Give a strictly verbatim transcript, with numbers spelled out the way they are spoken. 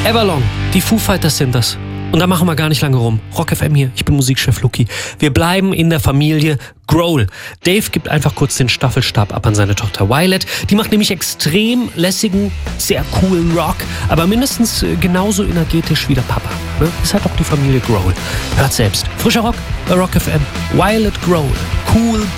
Everlong, die Foo Fighters sind das. Und da machen wir gar nicht lange rum. Rock F M hier, ich bin Musikchef Luki. Wir bleiben in der Familie Grohl. Dave gibt einfach kurz den Staffelstab ab an seine Tochter Violet. Die macht nämlich extrem lässigen, sehr coolen Rock, aber mindestens genauso energetisch wie der Papa. Ne? Ist halt auch die Familie Grohl. Hört selbst. Frischer Rock bei Rock F M. Violet Grohl. Cool